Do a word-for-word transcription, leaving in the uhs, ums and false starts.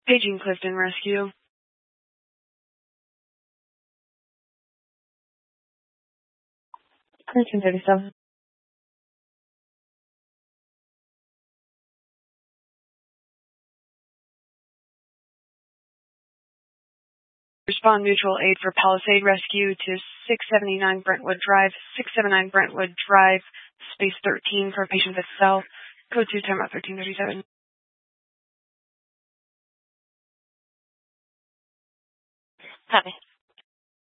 Paging Clifton Rescue. thirteen thirty-seven. Respond mutual aid for Palisade Rescue to six seventy-nine Brentwood Drive, six seventy-nine Brentwood Drive, space thirteen for a patient with cell. Code two, time out thirteen thirty-seven. Hi.